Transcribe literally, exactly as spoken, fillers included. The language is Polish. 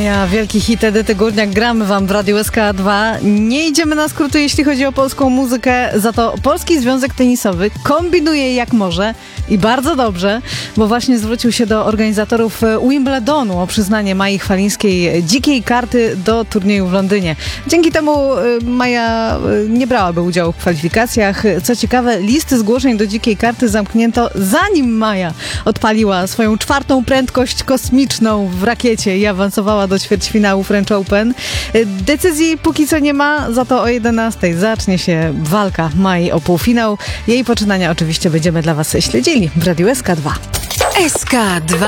pozdrowienia, wielki hit Edyty Górniak gramy wam w Radiu S K dwa. Nie idziemy na skróty, jeśli chodzi o polską muzykę, za to Polski Związek Tenisowy kombinuje jak może i bardzo dobrze, bo właśnie zwrócił się do organizatorów Wimbledonu o przyznanie Mai Chwalińskiej dzikiej karty do turnieju w Londynie. Dzięki temu Maja nie brałaby udziału w kwalifikacjach. Co ciekawe, listy zgłoszeń do dzikiej karty zamknięto zanim Maja odpaliła swoją czwartą prędkość kosmiczną w rakiecie i awansowała do ćwierćfinału French Open. Decyzji póki co nie ma, za to o jedenastej zacznie się walka Mai o półfinał. Jej poczynania oczywiście będziemy dla was śledzili w Radiu S K dwa. S K dwa.